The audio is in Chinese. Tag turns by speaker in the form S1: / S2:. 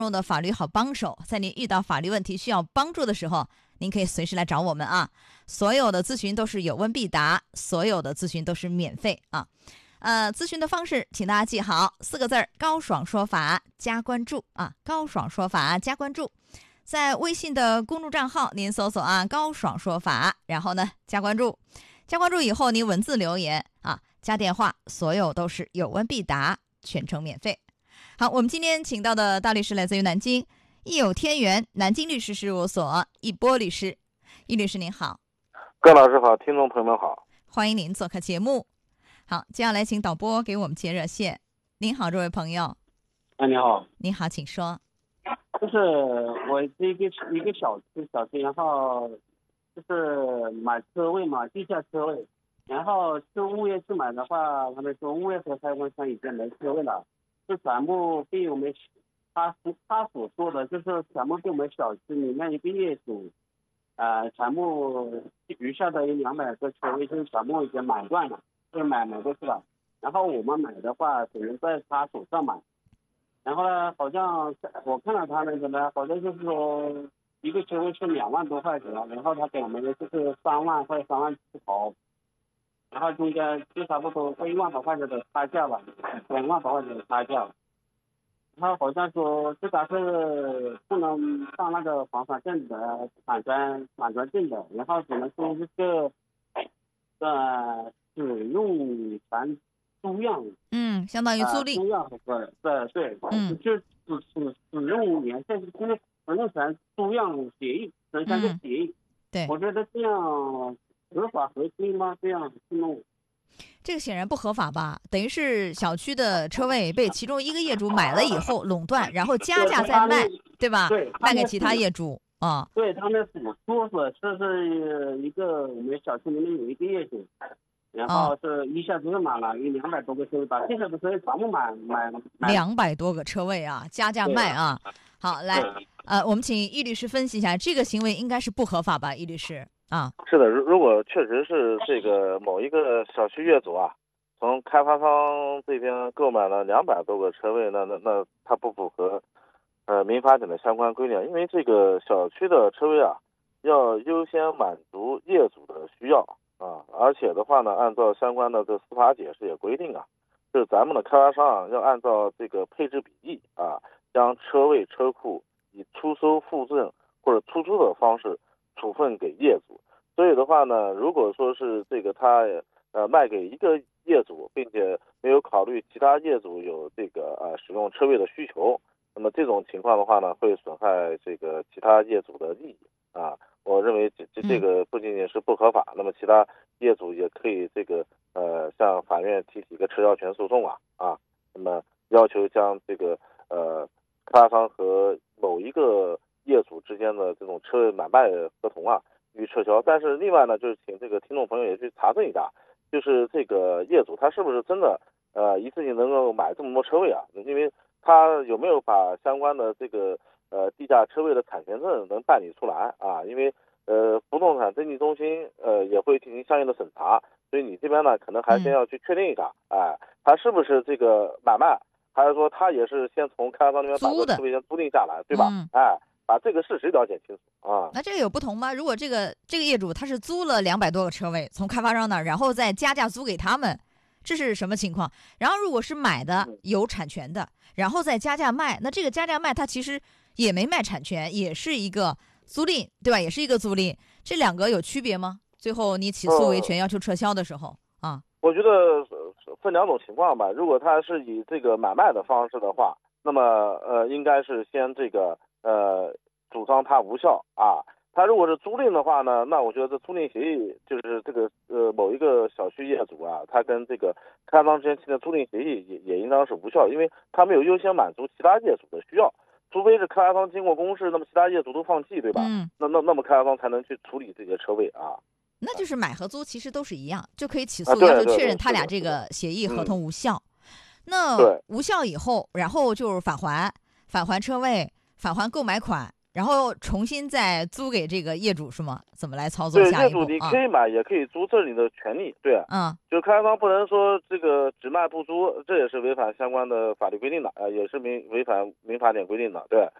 S1: 中的法律好帮手，在您遇到法律问题需要帮助的时候，您可以随时来找我们啊。所有的咨询都是有问必答，所有的咨询都是免费啊。咨询的方式请大家记好4个字儿：高爽说法加关注啊，高爽说法加关注。在微信的公众账号您搜索啊高爽说法，然后呢加关注，加关注以后您文字留言啊，加电话，所有都是有问必答，全程免费。好，我们今天请到的大律师来自于南京益友天元南京律师事务所易波律师。易律师您好。
S2: 各老师好，听众朋友们好，
S1: 欢迎您做客节目。好，接下来请导播给我们接热线。您好，这位朋友。
S3: 你好。
S1: 您好，请说。
S3: 就是我是一个小区，然后就是买车位嘛，地下车位，然后去物业去买的话，他们说物业和开发商已经没车位了，就全部被我们他所说的就是全部被我们小区里面一个业主全部余下的200个车位就是全部已经买断了，就买过去了。然后我们买的话只能在他手上买，然后呢好像我看到他那个呢，好像就是说一个车位是2万多块钱，然后他给我们的就是3万或者3万出头，然后中间就差不多1万多块钱的差价吧，2万多块钱的差价。他好像说这个是不能上那个房产证的产权证的，然后只能说是使用权租赁，
S1: 相当于租赁，
S3: 租赁对，就使用权租赁协议，等下个协议，
S1: 对，
S3: 我觉得这样合法合规吗？这样去弄？
S1: 这个显然不合法吧？等于是小区的车位被其中一个业主买了以后垄断，然后加价再卖，对吧？
S3: 对，
S1: 卖给其他业主啊。
S3: 对，他们所说是这是一个我们小区里面有一个业主，然后是一下子买了有200多个车位，把这些的车位全部买
S1: 200多个车位啊，加价卖啊。好，来，我们请易律师分析一下，这个行为应该是不合法吧？易律师啊，
S2: 是的，如果确实是这个某一个小区业主啊，从开发商这边购买了200多个车位，那他不符合民法典的相关规定，因为这个小区的车位啊，要优先满足业主的需要啊，而且的话呢，按照相关的这司法解释也规定啊，就是咱们的开发商要按照这个配置比例啊，将车位车库以出收附赠或者出租的方式处分给业主。所以的话呢，如果说是这个他卖给一个业主，并且没有考虑其他业主有这个使用车位的需求，那么这种情况的话呢，会损害这个其他业主的利益啊。我认为这个不仅仅是不合法，那么其他业主也可以这个向法院提起一个撤销权诉讼啊，那么要求将这个开发商和某一个业主之间的这种车位买卖合同啊予以撤销。但是另外呢，就是请这个听众朋友也去查证一下，就是这个业主他是不是真的一次性能够买这么多车位啊？因为他有没有把相关的这个地价车位的产权证能办理出来啊？因为不动产登记中心也会进行相应的审查，所以你这边呢可能还先要去确定一下，他是不是这个买卖，还是说他也是先从开发商那边把这个车位先租赁下来，对吧？把这个事实了解清楚啊。
S1: 那这个有不同吗？如果这个业主他是租了200多个车位从开发商那儿，然后再加价租给他们，这是什么情况？然后如果是买的有产权的，然后再加价卖，那这个加价卖它其实也没卖产权，也是一个租赁，对吧？也是一个租赁，这两个有区别吗？最后你起诉维权要求撤销的时候啊，
S2: 我觉得分2种情况吧。如果他是以这个买卖的方式的话，那么应该是先这个主张它无效啊。他如果是租赁的话呢，那我觉得这租赁协议就是这个某一个小区业主啊，他跟这个开发商之间签的租赁协议也应当是无效，因为他没有优先满足其他业主的需要，除非是开发商经过公示，那么其他业主都放弃，对吧？那么开发商才能去处理这些车位啊。
S1: 那就是买和租其实都是一样，就可以起诉要求确认他俩这个协议合同无效。那无效以后，然后就是返还车位，返还购买款， 然后重新再租给这个业主是吗？怎么来操作？
S2: 对，
S1: 下一步
S2: 业主你可以买，也可以租，这是你的权利。对，就开发商不能说这个只卖不租，这也是违反相关的法律规定的，也是违反民法典规定的。对。